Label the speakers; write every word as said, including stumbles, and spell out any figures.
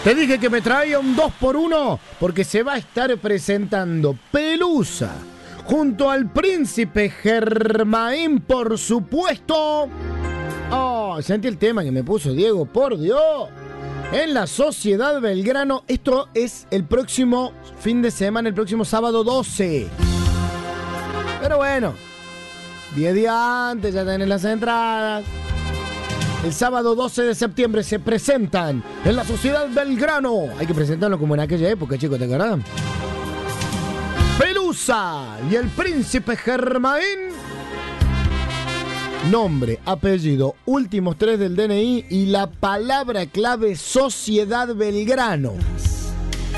Speaker 1: Te dije que me traía un dos por uno porque se va a estar presentando Pelusa junto al Príncipe Germain, por supuesto. Oh, sentí el tema que me puso Diego, por Dios. En la Sociedad Belgrano. Esto es el próximo fin de semana, el próximo sábado doce. Pero bueno, diez días antes ya tienen las entradas. El sábado doce de septiembre se presentan en la Sociedad Belgrano. Hay que presentarlo como en aquella época, chicos, ¿te acuerdan? Pelusa y el Príncipe Germain. Nombre, apellido, últimos tres del D N I y la palabra clave Sociedad Belgrano.